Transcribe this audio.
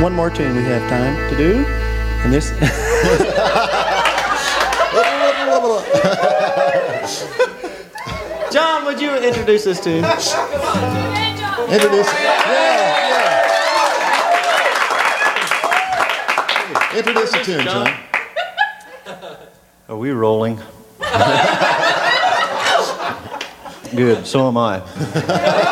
one more tune we have time to do. And this... John, would you introduce this tune? Introduce it. Yeah. Introduce the tune, John. Are we rolling? Good, so am I.